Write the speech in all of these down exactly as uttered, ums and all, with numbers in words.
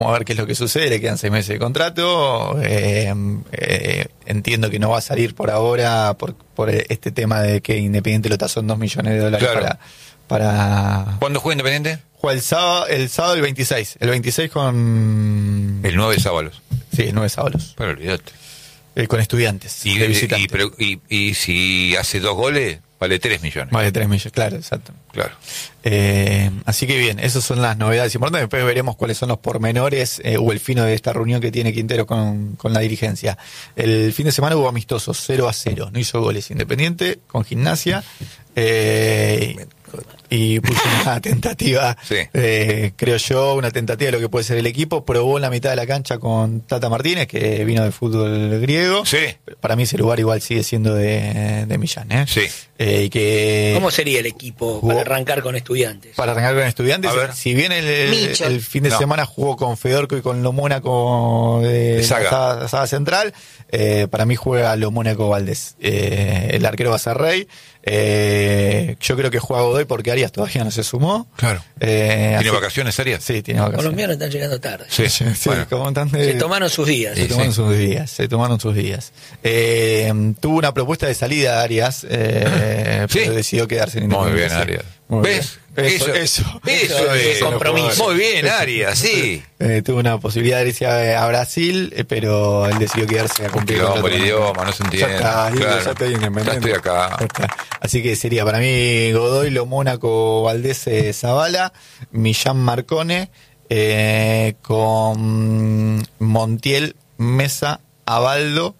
Vamos a ver qué es lo que sucede, le quedan seis meses de contrato, eh, eh, entiendo que no va a salir por ahora por, por este tema de que Independiente lo tasó en dos millones de dólares claro. para, para... ¿Cuándo juega Independiente? Juega el sábado, el sábado el veintiséis, el veintiséis con... El nueve Sábalos. Sí, el nueve Sábalos. Pero olvídate. Eh, con Estudiantes, Y, de y, visitante. y, pero- y- y si hace dos goles, vale tres millones. Más de tres millones, claro, exacto. Claro. Eh, así que bien, esas son las novedades importantes. Después veremos cuáles son los pormenores eh, o el fino de esta reunión que tiene Quintero con, con la dirigencia. El fin de semana hubo amistosos, cero a cero. No hizo goles Independiente con Gimnasia. Eh, y puso una tentativa, Sí. eh, creo yo, una tentativa de lo que puede ser el equipo. Probó en la mitad de la cancha con Tata Martínez, que vino del fútbol griego. Sí. Para mí ese lugar igual sigue siendo de, de Millán, ¿eh? Sí. Eh, y que ¿Cómo sería el equipo jugó- para arrancar con Estudiantes? para arrancar con Estudiantes, A ver. si bien el, el, Micho. el fin de No. semana jugó con Fedorco y con Lo Mónaco de, De saga. la saga, saga central, eh, para mí juega Lo Mónaco Valdés. Eh, el arquero va a ser Rey. Eh, yo creo que juega Godoy porque Arias todavía no se sumó. Claro. Eh, ¿Tiene así- vacaciones, Arias? Sí, tiene Los vacaciones. colombianos están llegando tarde. Sí. Sí, Bueno. como están de- Se tomaron sus días. se Sí, tomaron sí. sus días, se tomaron sus días. Eh, tuvo una propuesta de salida a Arias, eh, Sí. pero decidió quedarse en Muy Independiente. bien, Arias. Muy ¿Ves? bien. Eso, eso, Eso es es compromiso. Muy bien, Arias, sí. Eh, tuvo una posibilidad de irse a, a Brasil, eh, pero él decidió quedarse a cumplir Quilombo, contrato el con- idioma, no se entiende. Ya está, digo, Claro. ya estoy independiente. Ya estoy acá. Ya está. Así que sería para mí Godoy, Lo Mónaco, Valdés, eh, Zavala, Millán Marcone, eh, con Montiel, Mesa, Abaldo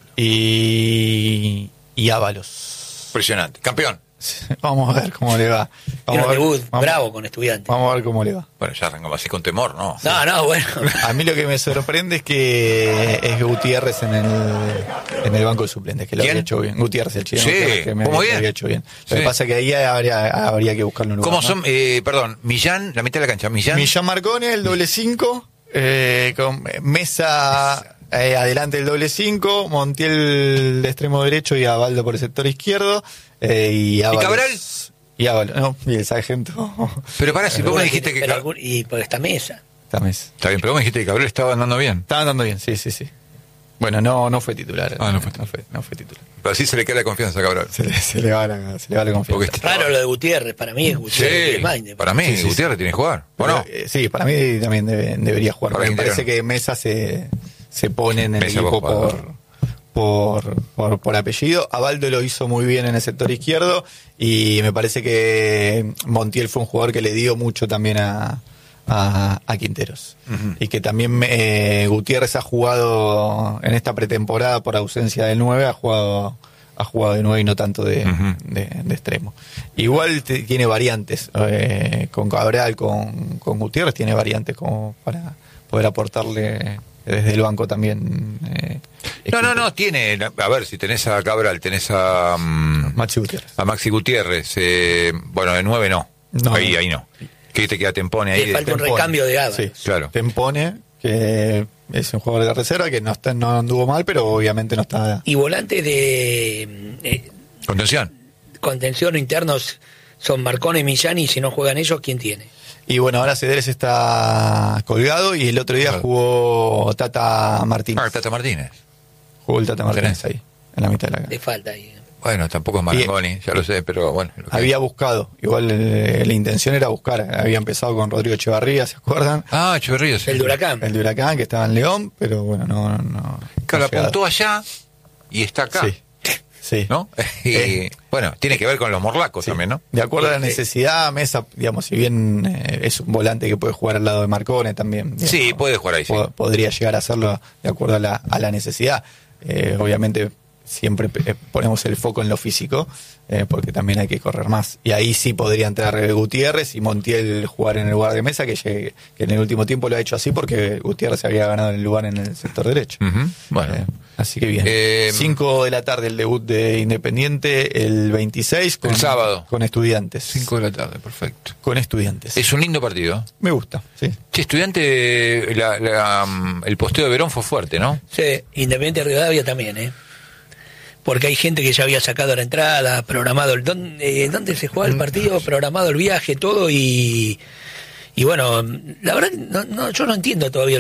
y, y Ábalos. Impresionante. Campeón. Vamos a ver cómo le va. Tiene Vamos a un ver, debut vamos- bravo con Estudiantes. Vamos a ver cómo le va. Bueno, ya arrancamos así con temor, ¿no? No, no, bueno. A mí lo que me sorprende es que es Gutiérrez en el, en el banco de suplentes, que lo ¿Quién? había hecho bien. Gutiérrez, el chileno, Sí, Gutiérrez, que me ¿cómo lo bien? había hecho bien. Lo que Sí. pasa es que ahí habría, habría que buscarlo en un lugar. ¿Cómo ¿no? son? Eh, perdón, Millán, la mitad de la cancha. Millán. Millán Marcone, el doble cinco, eh, con Mesa eh, adelante el doble cinco, Montiel de extremo derecho y Abaldo por el sector izquierdo. Eh, y, Ábalos- Cabral? Y Ábalos, no, y el sargento. Pero pará, si vos me dijiste que. Pero Cab- algún- y por esta mesa. Esta mesa. Está bien, pero vos me dijiste que Cabral estaba andando bien. Estaba andando bien, sí, sí, sí. Bueno, no, no fue titular. Ah, no fue no fue, no fue titular. Pero así se le queda la confianza a Cabral. Se le, se le va la, se le va la confianza. Porque este- Raro lo de Gutiérrez, para mí es Gutiérrez. Sí, es más independiente. para mí, Sí, sí, Gutiérrez tiene que jugar. ¿O Pero, no? eh, sí, para mí también debe- debería jugar. Para porque me Quintero parece no. que Mesa se, se pone en el Mesa equipo buen jugador. por, por, por, por apellido. Abaldo lo hizo muy bien en el sector izquierdo y me parece que Montiel fue un jugador que le dio mucho también a, a, a Quinteros. Ujú. Y que también eh, Gutiérrez ha jugado en esta pretemporada por ausencia del nueve, ha jugado ha jugado de nueve y no tanto de, Ujú. de, de extremo. Igual te- tiene variantes, eh, con Cabral, con, con Gutiérrez tiene variantes como para poder aportarle desde el banco también. Eh, No, no, no, tiene. A ver, si tenés a Cabral, tenés a. mm, Maxi Gutiérrez. a Maxi Gutiérrez. eh, bueno, de nueve no. No, ahí, no. ahí no. ¿Qué te queda? Tempone ahí. Le de- falta un Tempone. recambio de Ábalos. Sí, Claro. Tempone, que es un jugador de reserva que no está no anduvo mal, pero obviamente no está. Y volantes de eh, Contención. contención internos son Marcone y Millán, y si no juegan ellos, ¿quién tiene? Y bueno, ahora Cederes está colgado y el otro día Claro. jugó Tata Martínez. Ah, Tata Martínez. Jugó el Tata Martínez Tenés. ahí, en la mitad de la cancha. Le falta ahí. Bueno, tampoco es Marangoni, ya lo sé, pero bueno. lo que- Había buscado, igual eh, la intención era buscar. Había empezado con Rodrigo Echevarría, ¿se acuerdan? Ah, Echeverría, sí. El de Huracán. El de Huracán, que estaba en León, pero bueno, no. no Claro, no llegado. apuntó allá y está acá. Sí, sí. ¿No? Y, Eh, bueno, tiene que ver con los morlacos sí. también, ¿no? De acuerdo a la Eh, necesidad, Mesa, digamos, si bien eh, es un volante que puede jugar al lado de Marcone también. digamos, Sí, puede jugar ahí, sí. po- Podría llegar a hacerlo de acuerdo a la, a la necesidad. Eh, obviamente siempre eh, ponemos el foco en lo físico, eh, porque también hay que correr más. Y ahí sí podría entrar eh, Gutiérrez y Montiel jugar en el lugar de Mesa, que, llegue- que en el último tiempo lo ha hecho así porque Gutiérrez había ganado el lugar en el sector derecho. Ujú, bueno. Eh, así que bien. Eh, cinco de la tarde el debut de Independiente, el veintiséis con, El sábado. con Estudiantes. cinco de la tarde, perfecto. Con Estudiantes. Es un lindo partido. Me gusta, sí. Che, Estudiante, la- la, mm, el posteo de Verón fue fuerte, ¿no? Sí, Independiente Rivadavia también, ¿eh? Porque hay gente que ya había sacado la entrada, programado el... ¿Dónde, eh, ¿dónde se juega el partido? Programado el viaje, todo, y... y bueno, la verdad, no, no, yo no entiendo todavía